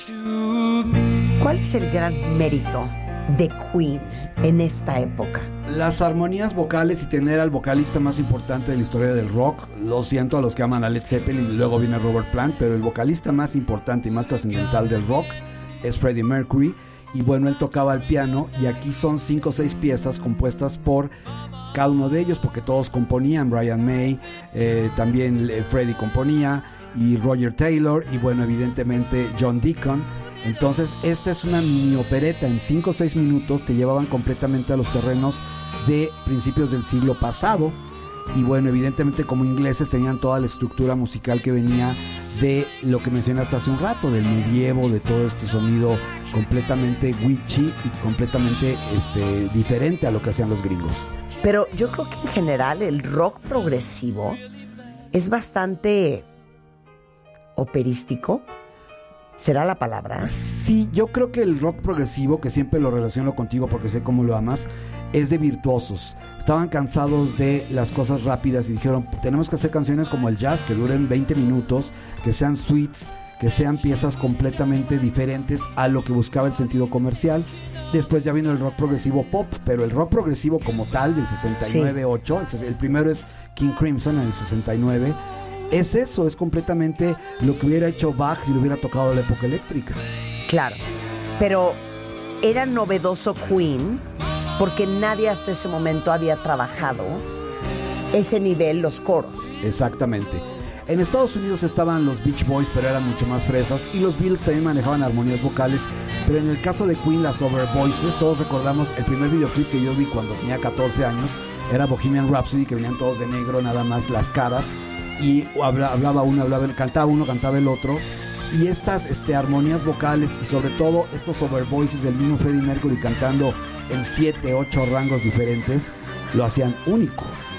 ¿Cuál es el gran mérito de Queen en esta época? Las armonías vocales y tener al vocalista más importante de la historia del rock. Lo siento a los que aman a Led Zeppelin y luego viene Robert Plant, pero el vocalista más importante y más trascendental del rock es Freddie Mercury. Y bueno, él tocaba el piano y aquí son 5 o 6 piezas compuestas por cada uno de ellos, porque todos componían. Brian May, también Freddie componía, y Roger Taylor, y bueno, evidentemente John Deacon. Entonces esta es una mini opereta. En 5 o 6 minutos te llevaban completamente a los terrenos de principios del siglo pasado. Y bueno, evidentemente como ingleses tenían toda la estructura musical que venía de lo que mencionaste hace un rato, del medievo, de todo este sonido completamente witchy y completamente diferente a lo que hacían los gringos. Pero yo creo que en general el rock progresivo es bastante operístico. ¿Será la palabra? Sí, yo creo que el rock progresivo, que siempre lo relaciono contigo porque sé cómo lo amas, es de virtuosos. Estaban cansados de las cosas rápidas y dijeron, tenemos que hacer canciones como el jazz, que duren 20 minutos, que sean suites, que sean piezas completamente diferentes a lo que buscaba el sentido comercial. Después ya vino el rock progresivo pop, pero el rock progresivo como tal, del 69-8, sí. El primero es King Crimson en el 69. Es eso, es completamente lo que hubiera hecho Bach si le hubiera tocado la época eléctrica. Claro, pero era novedoso Queen porque nadie hasta ese momento había trabajado ese nivel, los coros. Exactamente. En Estados Unidos estaban los Beach Boys, pero eran mucho más fresas, y los Beatles también manejaban armonías vocales, pero en el caso de Queen, las Over Voices, todos recordamos el primer videoclip que yo vi cuando tenía 14 años, era Bohemian Rhapsody, que venían todos de negro, nada más las caras, y hablaba uno, cantaba el otro, y estas armonías vocales y sobre todo estos over voices del mismo Freddie Mercury cantando en 7, 8 rangos diferentes, lo hacían único.